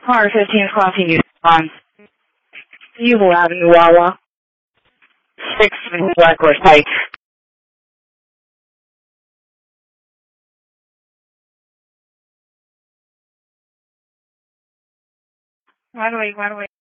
Car 15 crossing you on Evil Avenue, Wawa. 6 Blackhorse Heights. Right away.